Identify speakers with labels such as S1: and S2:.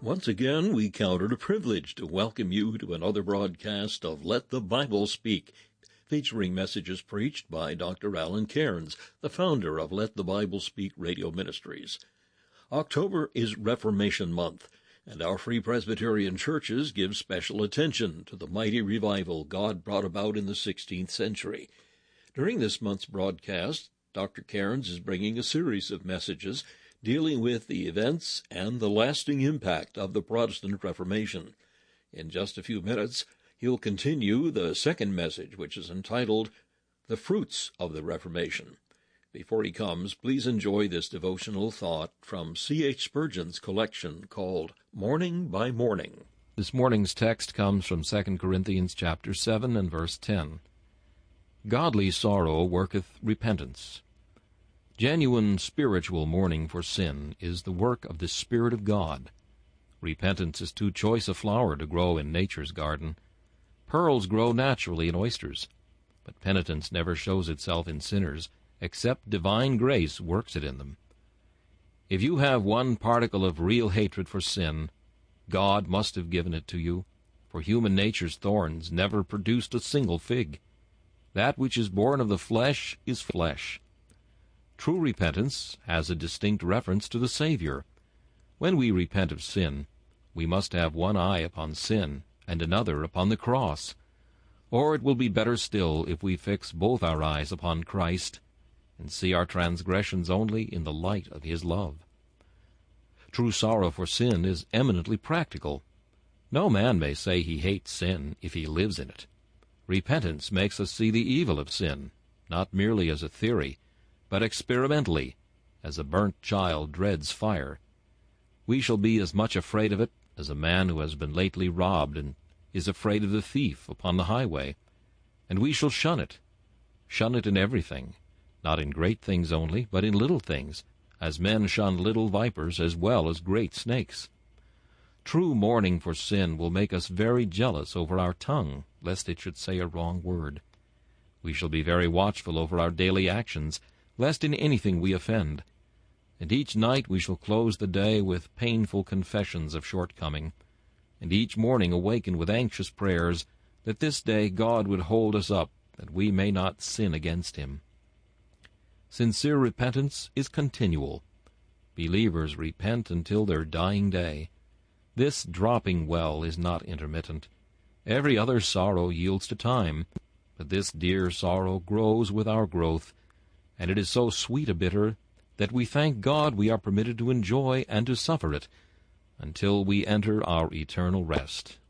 S1: Once again, we count it a privilege to welcome you to another broadcast of Let the Bible Speak, featuring messages preached by Dr. Alan Cairns, the founder of Let the Bible Speak Radio Ministries. October is Reformation Month, and our Free Presbyterian churches give special attention to the mighty revival God brought about in the 16th century. During this month's broadcast, Dr. Cairns is bringing a series of messages dealing with the events and the lasting impact of the Protestant Reformation. In just a few minutes, he'll continue the second message, which is entitled, The Fruits of the Reformation. Before he comes, please enjoy this devotional thought from C.H. Spurgeon's collection called Morning by Morning.
S2: This morning's text comes from 2 Corinthians chapter 7 and verse 10. Godly sorrow worketh repentance. Genuine spiritual mourning for sin is the work of the Spirit of God. Repentance is too choice a flower to grow in nature's garden. Pearls grow naturally in oysters, but penitence never shows itself in sinners, except divine grace works it in them. If you have one particle of real hatred for sin, God must have given it to you, for human nature's thorns never produced a single fig. That which is born of the flesh is flesh. True repentance has a distinct reference to the Savior. When we repent of sin, we must have one eye upon sin and another upon the cross. Or it will be better still if we fix both our eyes upon Christ and see our transgressions only in the light of His love. True sorrow for sin is eminently practical. No man may say he hates sin if he lives in it. Repentance makes us see the evil of sin, not merely as a theory, but experimentally, as a burnt child dreads fire. We shall be as much afraid of it as a man who has been lately robbed and is afraid of the thief upon the highway. And we shall shun it in everything, not in great things only, but in little things, as men shun little vipers as well as great snakes. True mourning for sin will make us very jealous over our tongue, lest it should say a wrong word. We shall be very watchful over our daily actions, lest in anything we offend. And each night we shall close the day with painful confessions of shortcoming, and each morning awaken with anxious prayers that this day God would hold us up, that we may not sin against Him. Sincere repentance is continual. Believers repent until their dying day. This dropping well is not intermittent. Every other sorrow yields to time, but this dear sorrow grows with our growth, and it is so sweet a bitter that we thank God we are permitted to enjoy and to suffer it until we enter our eternal rest.